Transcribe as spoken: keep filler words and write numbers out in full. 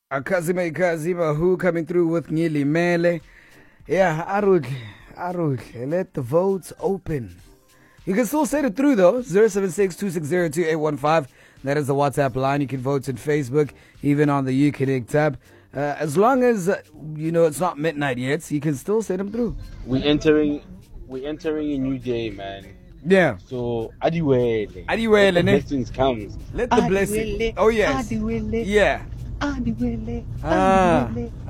Kazima Kazima who coming through with Ngili Mele. Yeah, Arudle, Arudle. Let the votes open. You can still send it through though. zero seven six, two six zero, two eight one five. That is the WhatsApp line. You can vote on Facebook, even on the Uconnect tab. Uh, as long as, uh, you know, it's not midnight yet, you can still send them through. We're entering, we're entering a new day, man. Yeah. So, adiwele. Adiwele, Let the ne? blessings comes. Let the blessing. Oh, yes. Adiwele. Yeah. Adiwele. Ah. Adiwele.